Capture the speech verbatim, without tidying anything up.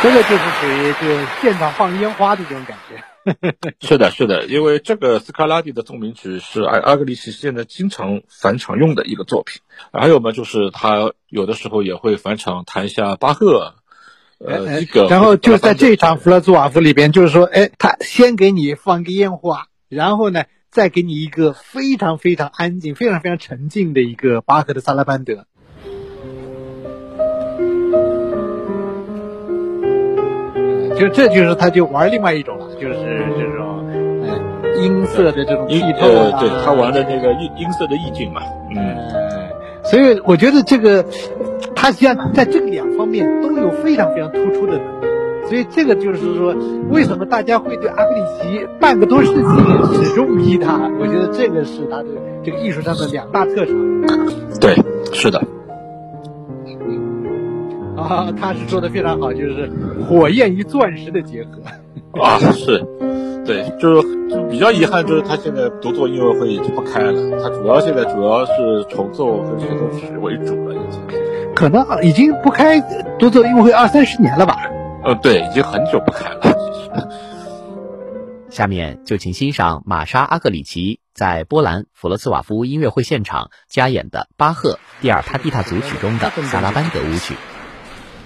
这个就是属于就现场放烟花的这种感觉。 是的，是的，因为这个斯卡拉蒂的奏鸣曲是阿阿格里奇现在经常返场用的一个作品。还有嘛，就是他有的时候也会返场弹一下巴赫。呃，这个然后就在这场弗勒兹瓦夫里边，就是说，哎，他先给你放个烟花，然后呢，再给你一个非常非常安静、非常非常沉静的一个巴赫的萨拉班德。就这就是他就玩另外一种了，就是这种，呃，音色的这种剔透啊， 呃，对他玩的那个音音色的意境嘛，嗯。 呃所以我觉得这个他实际上在这个两方面都有非常非常突出的能力，所以这个就是说为什么大家会对阿格里奇半个多世纪始终迷他，我觉得这个是他的这个艺术上的两大特长。 对，是的。 啊，他是说的非常好，就是火焰与钻石的结合。 啊，是。对，就是就比较遗憾，就是他现在独奏音乐会已经不开了，他主要现在主要是重奏和协奏曲为主了，已经。 可能已经不开独奏音乐会二三十年了吧？ 呃，对，已经很久不开了。其实。 下面就请欣赏玛莎·阿格里奇在波兰弗罗茨瓦夫音乐会现场加演的巴赫第二帕蒂塔组曲中的萨拉班德舞曲。